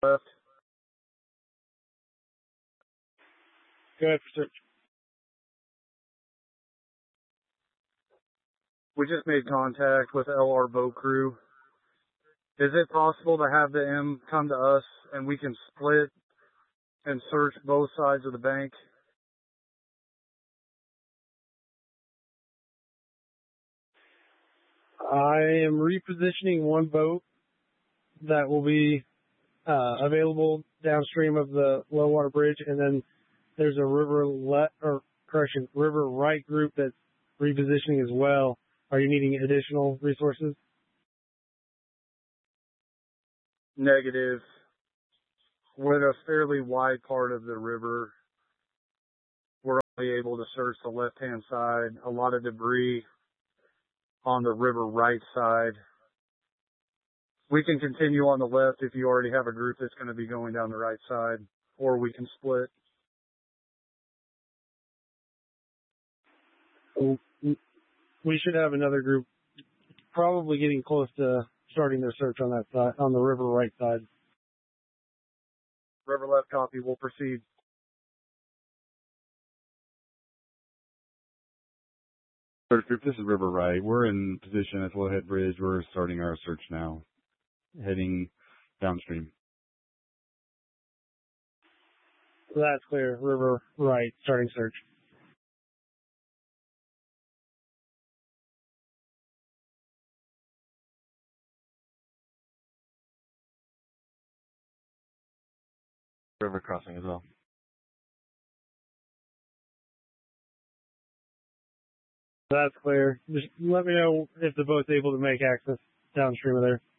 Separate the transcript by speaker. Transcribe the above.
Speaker 1: left.
Speaker 2: Go ahead for search.
Speaker 1: We just made contact with LR boat crew. Is it possible to have the M come to us and we can split and search both sides of the bank?
Speaker 2: I am repositioning one boat that will be available downstream of the low water bridge, and then there's a river right group that's repositioning as well. Are you needing additional resources?
Speaker 1: Negative. With a fairly wide part of the river, we're only able to search the left-hand side. A lot of debris on the river right side. We can continue on the left if you already have a group that's going to be going down the right side, or we can split.
Speaker 2: We should have another group probably getting close to starting their search on that side, on the river right side.
Speaker 1: River left copy, we'll proceed.
Speaker 3: Search group, this is River Right. We're in position at Lowhead Bridge. We're starting our search now, heading downstream.
Speaker 2: That's clear. River right, starting search.
Speaker 4: River crossing as well.
Speaker 2: That's clear. Just let me know if the boat's able to make access downstream of there.